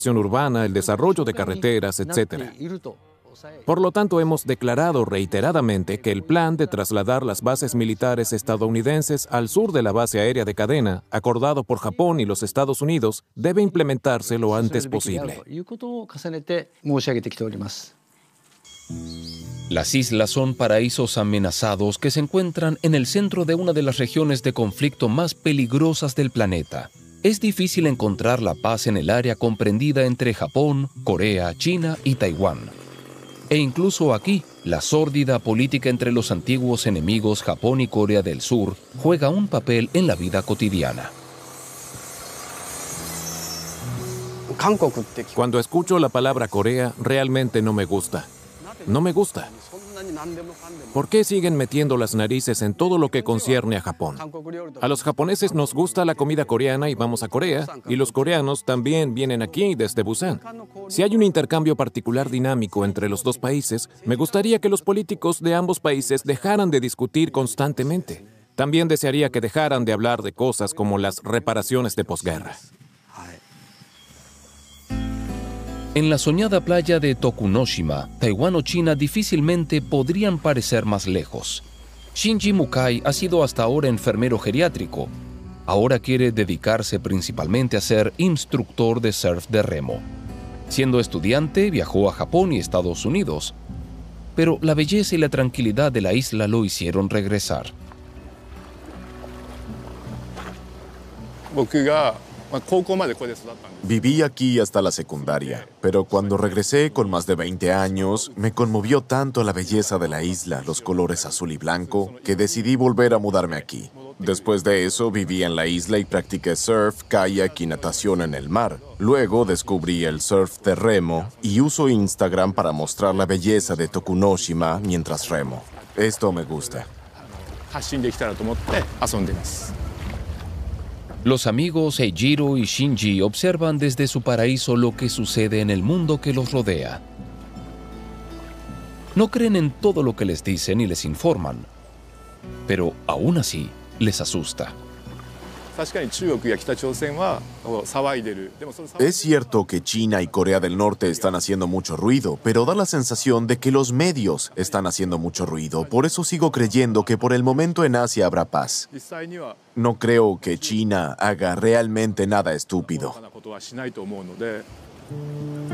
urbana, el desarrollo de carreteras, etc. Por lo tanto, hemos declarado reiteradamente que el plan de trasladar las bases militares estadounidenses al sur de la base aérea de cadena, acordado por Japón y los Estados Unidos, debe implementarse lo antes posible. Las islas son paraísos amenazados que se encuentran en el centro de una de las regiones de conflicto más peligrosas del planeta. Es difícil encontrar la paz en el área comprendida entre Japón, Corea, China y Taiwán. E incluso aquí, la sórdida política entre los antiguos enemigos Japón y Corea del Sur juega un papel en la vida cotidiana. Cuando escucho la palabra Corea, realmente no me gusta. No me gusta. ¿Por qué siguen metiendo las narices en todo lo que concierne a Japón? A los japoneses nos gusta la comida coreana y vamos a Corea, y los coreanos también vienen aquí desde Busan. Si hay un intercambio particular dinámico entre los dos países, me gustaría que los políticos de ambos países dejaran de discutir constantemente. También desearía que dejaran de hablar de cosas como las reparaciones de posguerra. En la soñada playa de Tokunoshima, Taiwán o China difícilmente podrían parecer más lejos. Shinji Mukai ha sido hasta ahora enfermero geriátrico. Ahora quiere dedicarse principalmente a ser instructor de surf de remo. Siendo estudiante, viajó a Japón y Estados Unidos. Pero la belleza y la tranquilidad de la isla lo hicieron regresar. Viví aquí hasta la secundaria, pero cuando regresé con más de 20 años, me conmovió tanto la belleza de la isla, los colores azul y blanco, que decidí volver a mudarme aquí. Después de eso, viví en la isla y practiqué surf, kayak y natación en el mar. Luego descubrí el surf de remo y uso Instagram para mostrar la belleza de Tokunoshima mientras remo. Esto me gusta. Los amigos Eijiro y Shinji observan desde su paraíso lo que sucede en el mundo que los rodea. No creen en todo lo que les dicen y les informan, pero aún así les asusta. Es cierto que China y Corea del Norte están haciendo mucho ruido, pero da la sensación de que los medios están haciendo mucho ruido. Por eso sigo creyendo que por el momento en Asia habrá paz. No creo que China haga realmente nada estúpido.